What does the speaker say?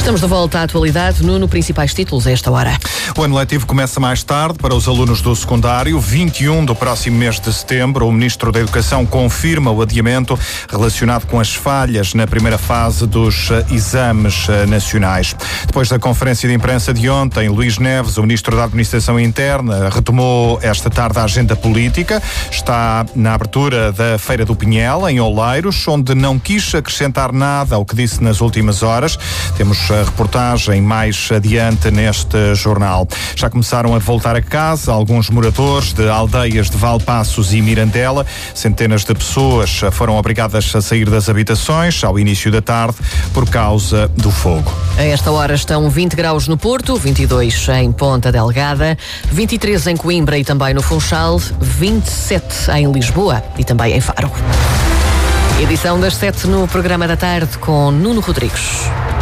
Estamos de volta à atualidade. Nuno, principais títulos a esta hora. O ano letivo começa mais tarde para os alunos do secundário, 21 do próximo mês de setembro. O Ministro da Educação confirma o adiamento relacionado com as falhas na primeira fase dos exames nacionais. Depois da conferência de imprensa de ontem, Luís Neves, o Ministro da Administração Interna, retomou esta tarde a agenda política. Está na abertura da Feira do Pinhel, em Oleiros, onde não quis acrescentar nada ao que disse nas últimas horas. Temos a reportagem mais adiante neste jornal. Já começaram a voltar a casa alguns moradores de aldeias de Valpaços e Mirandela. Centenas de pessoas foram obrigadas a sair das habitações ao início da tarde por causa do fogo. A esta hora estão 20 graus no Porto, 22 em Ponta Delgada, 23 em Coimbra e também no Funchal, 27 em Lisboa e também em Faro. Edição das 7 no programa da tarde com Nuno Rodrigues.